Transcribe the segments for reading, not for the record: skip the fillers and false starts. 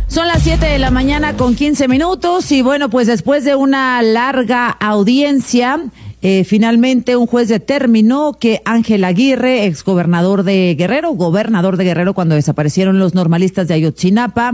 Son las 7 de la mañana con 15 minutos y bueno, pues después de una larga audiencia, finalmente un juez determinó que Ángel Aguirre, gobernador de Guerrero cuando desaparecieron los normalistas de Ayotzinapa,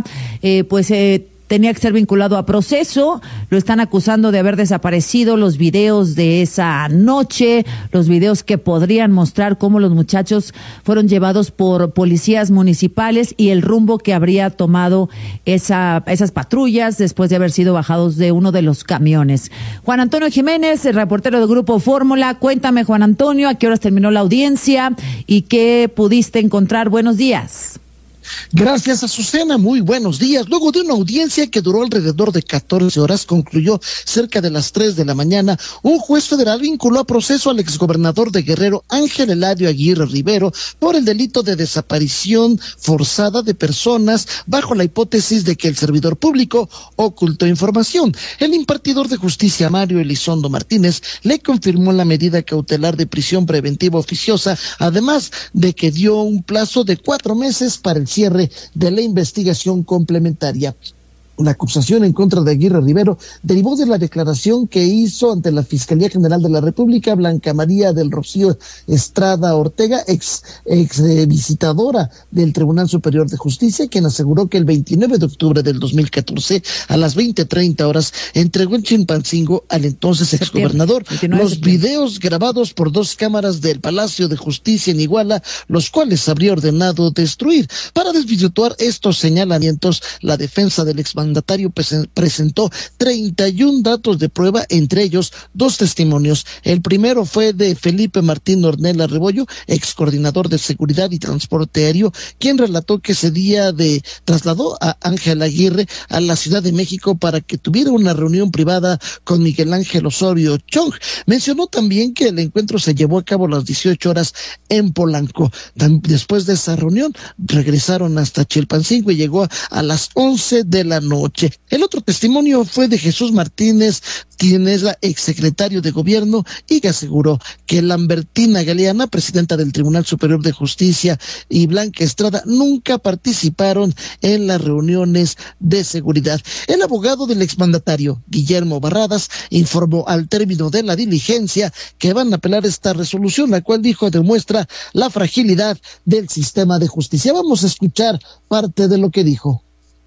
tenía que ser vinculado a proceso. Lo están acusando de haber desaparecido los videos de esa noche, los videos que podrían mostrar cómo los muchachos fueron llevados por policías municipales y el rumbo que habría tomado esas patrullas después de haber sido bajados de uno de los camiones. Juan Antonio Jiménez, el reportero del Grupo Fórmula. Cuéntame, Juan Antonio, ¿a qué horas terminó la audiencia y qué pudiste encontrar? Buenos días. Gracias, Azucena. Muy buenos días. Luego de una audiencia que duró alrededor de 14 horas, concluyó cerca de las 3 de la mañana. Un juez federal vinculó a proceso al exgobernador de Guerrero, Ángel Eladio Aguirre Rivero, por el delito de desaparición forzada de personas bajo la hipótesis de que el servidor público ocultó información. El impartidor de justicia, Mario Elizondo Martínez, le confirmó la medida cautelar de prisión preventiva oficiosa, además de que dio un plazo de 4 meses para el cierre de la investigación complementaria. La acusación en contra de Aguirre Rivero derivó de la declaración que hizo ante la Fiscalía General de la República Blanca María del Rocío Estrada Ortega, ex visitadora del Tribunal Superior de Justicia, quien aseguró que el 29 de octubre del 2014 a las 20:30 horas entregó en Chilpancingo al entonces exgobernador los videos grabados por 2 cámaras del Palacio de Justicia en Iguala, los cuales habría ordenado destruir. Para desvirtuar estos señalamientos, la defensa del exmandatario presentó 31 datos de prueba, entre ellos 2 testimonios. El primero fue de Felipe Martín Ornella Rebollo, ex coordinador de seguridad y transporte aéreo, quien relató que ese día trasladó a Ángel Aguirre a la Ciudad de México para que tuviera una reunión privada con Miguel Ángel Osorio Chong. Mencionó también que el encuentro se llevó a cabo a las 18 horas en Polanco. Después de esa reunión regresaron hasta Chilpancingo y llegó a las 11 de la noche. El otro testimonio fue de Jesús Martínez, quien es la exsecretario de Gobierno, y que aseguró que Lambertina Galeana, presidenta del Tribunal Superior de Justicia, y Blanca Estrada nunca participaron en las reuniones de seguridad. El abogado del exmandatario, Guillermo Barradas, informó al término de la diligencia que van a apelar esta resolución, la cual dijo demuestra la fragilidad del sistema de justicia. Vamos a escuchar parte de lo que dijo.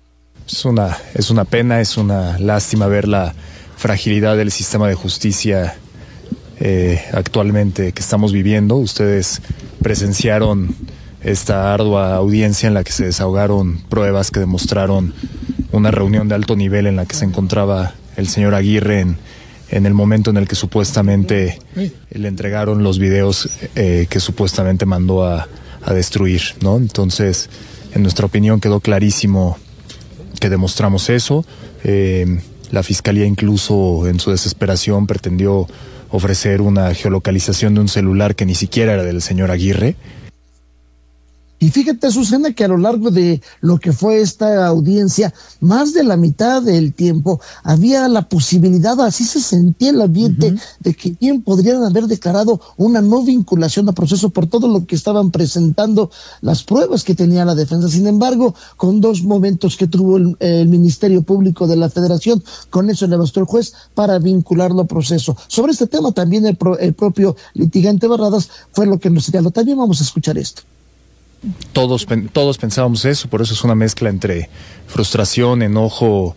Es una pena, es una lástima ver la fragilidad del sistema de justicia actualmente que estamos viviendo. Ustedes presenciaron esta ardua audiencia en la que se desahogaron pruebas que demostraron una reunión de alto nivel en la que se encontraba el señor Aguirre en el momento en el que supuestamente le entregaron los videos que supuestamente mandó a destruir, ¿no? Entonces, en nuestra opinión quedó clarísimo que demostramos eso. La Fiscalía incluso en su desesperación pretendió ofrecer una geolocalización de un celular que ni siquiera era del señor Aguirre. Y fíjate, Susana, que a lo largo de lo que fue esta audiencia, más de la mitad del tiempo había la posibilidad, así se sentía el ambiente, de que bien podrían haber declarado una no vinculación a proceso por todo lo que estaban presentando, las pruebas que tenía la defensa. Sin embargo, con 2 momentos que tuvo el Ministerio Público de la Federación, con eso le bastó el juez para vincularlo a proceso. Sobre este tema también el propio litigante Barradas fue lo que nos señaló. También vamos a escuchar esto. Todos pensábamos eso, por eso es una mezcla entre frustración, enojo,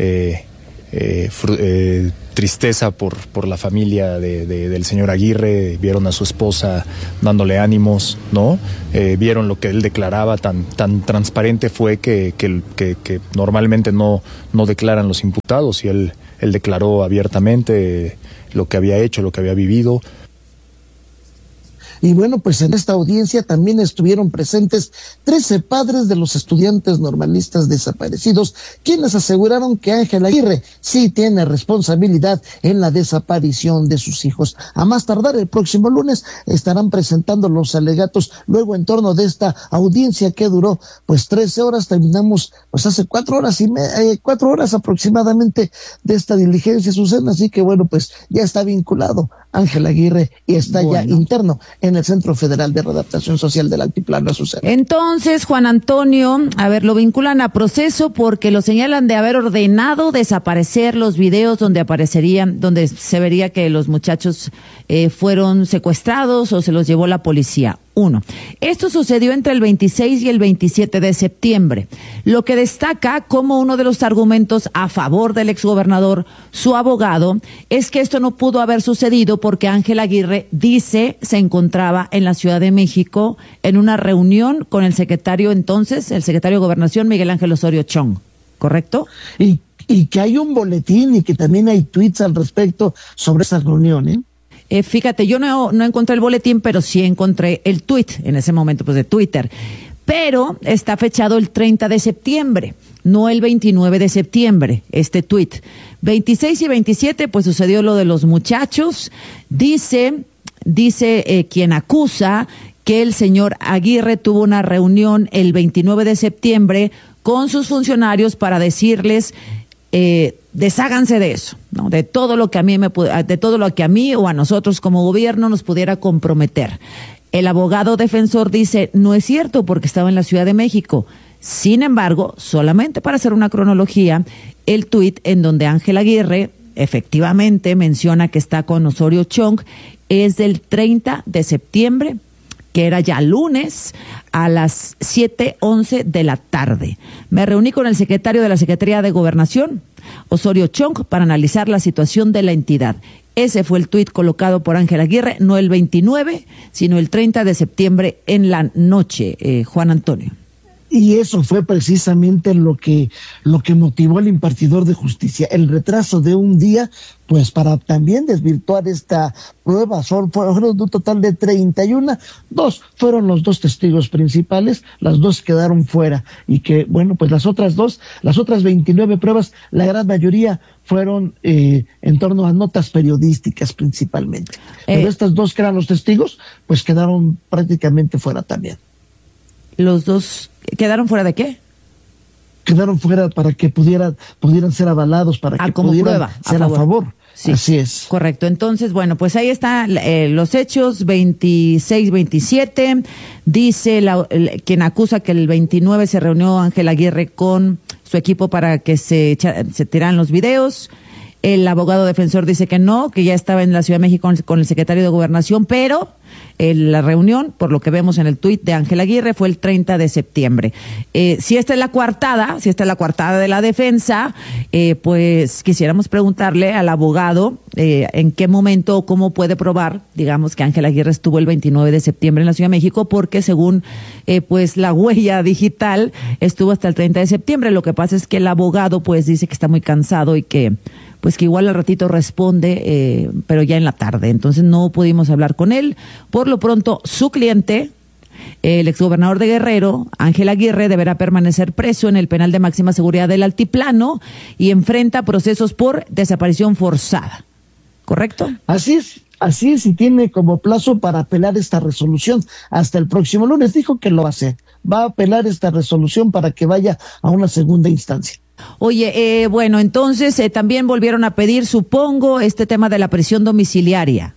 tristeza por la familia del señor Aguirre. Vieron a su esposa dándole ánimos, ¿no? Vieron lo que él declaraba, tan transparente fue que normalmente no declaran los imputados, y él declaró abiertamente lo que había hecho, lo que había vivido. Y bueno, pues en esta audiencia también estuvieron presentes 13 padres de los estudiantes normalistas desaparecidos, quienes aseguraron que Ángel Aguirre sí tiene responsabilidad en la desaparición de sus hijos. A más tardar el próximo lunes estarán presentando los alegatos. Luego, en torno de esta audiencia que duró pues 13 horas, terminamos pues hace 4 horas aproximadamente de esta diligencia, Susana. Así que bueno, pues ya está vinculado Ángel Aguirre y está ya interno en el Centro Federal de Readaptación Social del Altiplano, Azucena. Entonces, Juan Antonio, a ver, lo vinculan a proceso porque lo señalan de haber ordenado desaparecer los videos donde donde se vería que los muchachos fueron secuestrados o se los llevó la policía. 1. Esto sucedió entre el 26 y el 27 de septiembre, lo que destaca como uno de los argumentos a favor del exgobernador, su abogado, es que esto no pudo haber sucedido porque Ángel Aguirre dice se encontraba en la Ciudad de México en una reunión con el secretario entonces, el secretario de Gobernación, Miguel Ángel Osorio Chong, ¿correcto? Y que hay un boletín y que también hay tweets al respecto sobre esa reunión, ¿eh? Fíjate, yo no encontré el boletín, pero sí encontré el tuit en ese momento, pues de Twitter. Pero está fechado el 30 de septiembre, no el 29 de septiembre, este tuit. 26 y 27, pues sucedió lo de los muchachos. Dice quien acusa que el señor Aguirre tuvo una reunión el 29 de septiembre con sus funcionarios para decirles desháganse de eso, ¿no? De todo lo que a mí o a nosotros como gobierno nos pudiera comprometer. El abogado defensor dice, no es cierto porque estaba en la Ciudad de México. Sin embargo, solamente para hacer una cronología, el tuit en donde Ángel Aguirre efectivamente menciona que está con Osorio Chong es del 30 de septiembre, que era ya lunes, a las 7:11 de la tarde. Me reuní con el secretario de la Secretaría de Gobernación, Osorio Chong, para analizar la situación de la entidad. Ese fue el tuit colocado por Ángel Aguirre, no el 29, sino el 30 de septiembre en la noche, Juan Antonio. Y eso fue precisamente lo que motivó al impartidor de justicia, el retraso de un día, pues para también desvirtuar esta prueba. Fueron un total de 31, fueron los 2 testigos principales, las 2 quedaron fuera, y que, bueno, pues las otras 29 pruebas, la gran mayoría fueron en torno a notas periodísticas principalmente. Pero estas 2 que eran los testigos, pues quedaron prácticamente fuera también. ¿Los 2 quedaron fuera de qué? Quedaron fuera para que pudieran ser avalados, para que pudieran prueba, ser a favor. Sí, así es. Correcto. Entonces, bueno, pues ahí están los hechos, 26, 27. Dice quien acusa que el 29 se reunió Ángel Aguirre con su equipo para que se tiraran los videos. El abogado defensor dice que no, que ya estaba en la Ciudad de México con el secretario de Gobernación, pero la reunión, por lo que vemos en el tuit de Ángel Aguirre, fue el 30 de septiembre. Si esta es la coartada de la defensa, pues quisiéramos preguntarle al abogado en qué momento o cómo puede probar, digamos, que Ángel Aguirre estuvo el 29 de septiembre en la Ciudad de México, porque según pues la huella digital estuvo hasta el 30 de septiembre. Lo que pasa es que el abogado pues dice que está muy cansado y que pues que igual al ratito responde, pero ya en la tarde. Entonces no pudimos hablar con él. Por lo pronto, su cliente, el exgobernador de Guerrero, Ángel Aguirre, deberá permanecer preso en el penal de máxima seguridad del Altiplano y enfrenta procesos por desaparición forzada. ¿Correcto? Así es, y tiene como plazo para apelar esta resolución hasta el próximo lunes. Dijo que lo va a hacer. Va a apelar esta resolución para que vaya a una segunda instancia. Oye, bueno, entonces también volvieron a pedir, supongo, este tema de la prisión domiciliaria.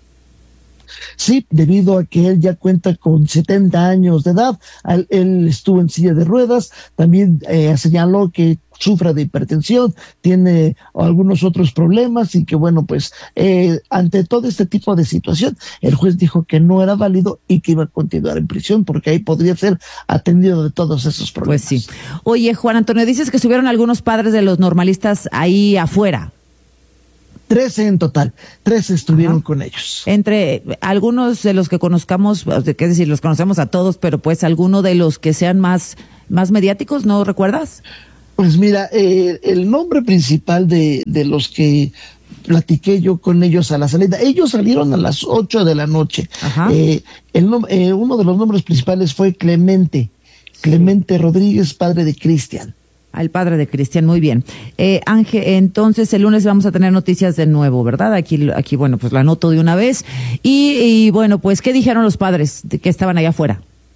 Sí, debido a que él ya cuenta con 70 años de edad, él estuvo en silla de ruedas, también señaló que sufre de hipertensión, tiene algunos otros problemas y que bueno, pues ante todo este tipo de situación, el juez dijo que no era válido y que iba a continuar en prisión porque ahí podría ser atendido de todos esos problemas. Pues sí. Oye, Juan Antonio, dices que estuvieron algunos padres de los normalistas ahí afuera. 13 en total, 13 estuvieron con ellos. Entre algunos de los que conozcamos, es decir, los conocemos a todos, pero pues alguno de los que sean más mediáticos, ¿no recuerdas? Pues mira, el nombre principal de los que platiqué yo con ellos a la salida, ellos salieron a las 8 de la noche. Uno de los nombres principales fue Clemente Rodríguez, padre de Cristian. Al padre de Cristian, muy bien. Ángel, entonces el lunes vamos a tener noticias de nuevo, ¿verdad? Aquí bueno, pues la anoto de una vez. Y bueno, pues, ¿qué dijeron los padres que estaban allá afuera?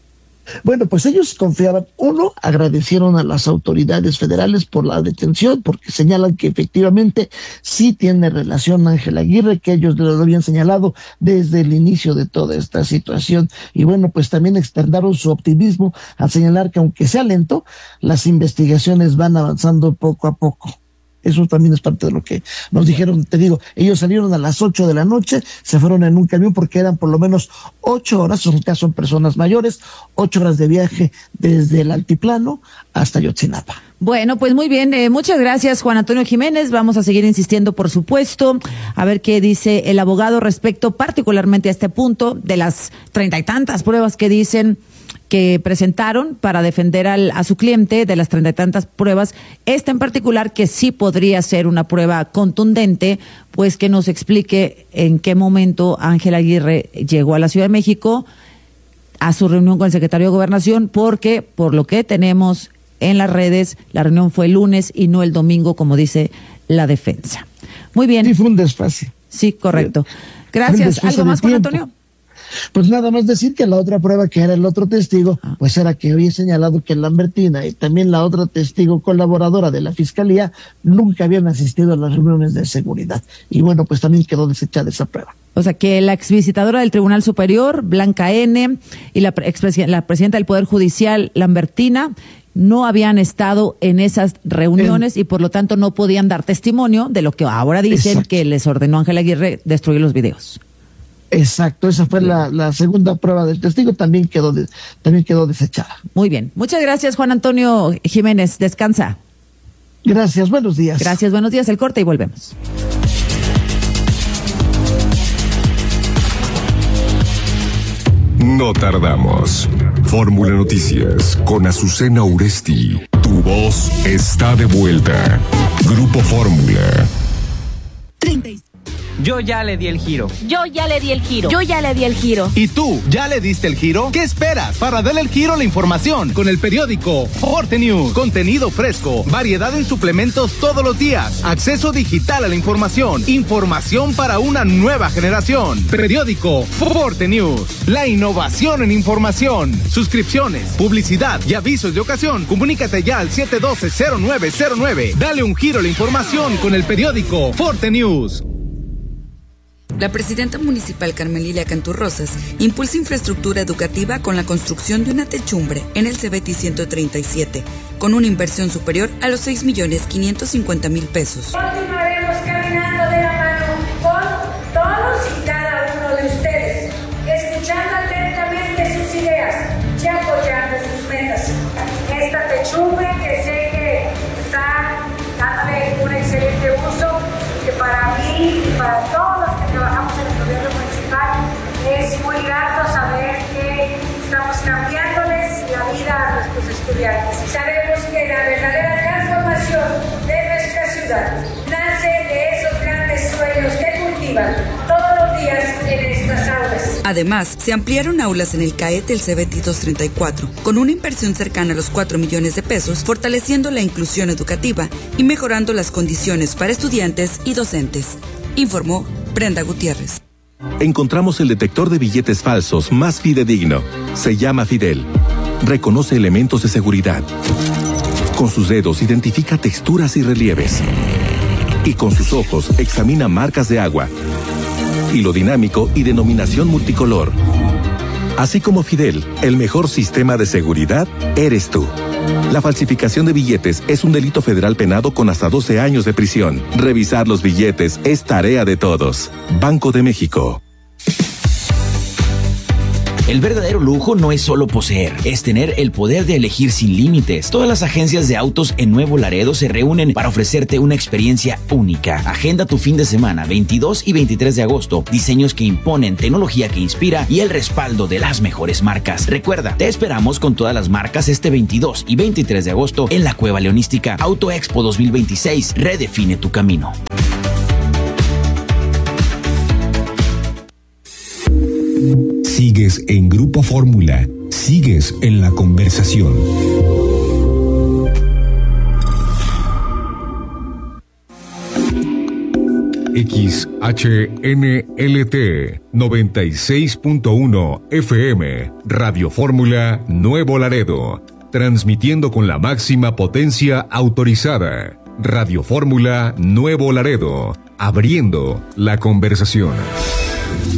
Bueno, pues ellos confiaban. Uno, agradecieron a las autoridades federales por la detención, porque señalan que efectivamente sí tiene relación Ángel Aguirre, que ellos lo habían señalado desde el inicio de toda esta situación. Y bueno, pues también externaron su optimismo al señalar que aunque sea lento, las investigaciones van avanzando poco a poco. Eso también es parte de lo que nos dijeron. Te digo, ellos salieron a las 8 de la noche, se fueron en un camión porque eran por lo menos 8 horas, son personas mayores, 8 horas de viaje desde el altiplano hasta Ayotzinapa. Bueno, pues muy bien, muchas gracias Juan Antonio Jiménez, vamos a seguir insistiendo por supuesto, a ver qué dice el abogado respecto particularmente a este punto de las 30 y tantas pruebas que dicen que presentaron para defender a su cliente, de las 30 y tantas pruebas, esta en particular que sí podría ser una prueba contundente, pues que nos explique en qué momento Ángel Aguirre llegó a la Ciudad de México a su reunión con el secretario de Gobernación, porque por lo que tenemos en las redes, la reunión fue el lunes y no el domingo, como dice la defensa. Muy bien. Sí, fue un desfase. Sí, correcto. Gracias. ¿Algo más, Juan Antonio? Pues nada más decir que la otra prueba, que era el otro testigo, pues era que había señalado que Lambertina y también la otra testigo colaboradora de la Fiscalía nunca habían asistido a las reuniones de seguridad. Y bueno, pues también quedó desechada esa prueba. O sea, que la exvisitadora del Tribunal Superior, Blanca N., y la presidenta del Poder Judicial, Lambertina, no habían estado en esas reuniones y por lo tanto no podían dar testimonio de lo que ahora dicen. Exacto. Que les ordenó Ángel Aguirre destruir los videos. Exacto, esa fue la segunda prueba del testigo, también quedó desechada. Muy bien, muchas gracias Juan Antonio Jiménez, descansa. Gracias, buenos días. Gracias, buenos días, el corte y volvemos. No tardamos. Fórmula Noticias con Azucena Uresti. Tu voz está de vuelta. Grupo Fórmula. 36. Yo ya le di el giro. Yo ya le di el giro. Yo ya le di el giro. ¿Y tú, ya le diste el giro? ¿Qué esperas para darle el giro a la información? Con el periódico Forte News. Contenido fresco, variedad en suplementos todos los días, acceso digital a la información, información para una nueva generación. Periódico Forte News. La innovación en información. Suscripciones, publicidad y avisos de ocasión. Comunícate ya al 712-0909. Dale un giro a la información con el periódico Forte News. La presidenta municipal Carmen Lilia Cantú Rosas impulsa infraestructura educativa con la construcción de una techumbre en el Cebeti 137, con una inversión superior a los 6.550.000 pesos. Continuaremos caminando de la mano con todos y cada uno de ustedes, escuchando atentamente sus ideas y apoyando sus metas. Esta techumbre que sé que está dándole un excelente uso, que para mí y para todos los que trabajamos en el gobierno municipal es muy grato saber que estamos cambiándoles la vida a nuestros estudiantes. Sabemos que la verdadera transformación de nuestra ciudad nace de esos grandes sueños que cultivan todos los días en estas aulas. Además, se ampliaron aulas en el CAET del Cebeti 234, con una inversión cercana a los 4 millones de pesos, fortaleciendo la inclusión educativa y mejorando las condiciones para estudiantes y docentes. Informó Brenda Gutiérrez. Encontramos el detector de billetes falsos más fidedigno. Se llama Fidel. Reconoce elementos de seguridad. Con sus dedos identifica texturas y relieves. Y con sus ojos examina marcas de agua, hilo dinámico y denominación multicolor. Así como Fidel, el mejor sistema de seguridad eres tú. La falsificación de billetes es un delito federal penado con hasta 12 años de prisión. Revisar los billetes es tarea de todos. Banco de México. El verdadero lujo no es solo poseer, es tener el poder de elegir sin límites. Todas las agencias de autos en Nuevo Laredo se reúnen para ofrecerte una experiencia única. Agenda tu fin de semana, 22 y 23 de agosto. Diseños que imponen, tecnología que inspira y el respaldo de las mejores marcas. Recuerda, te esperamos con todas las marcas este 22 y 23 de agosto en la Cueva Leonística. Auto Expo 2026, redefine tu camino. Sigues en Grupo Fórmula. Sigues en la conversación. XHNLT 96.1 FM, Radio Fórmula Nuevo Laredo, transmitiendo con la máxima potencia autorizada. Radio Fórmula Nuevo Laredo, abriendo la conversación.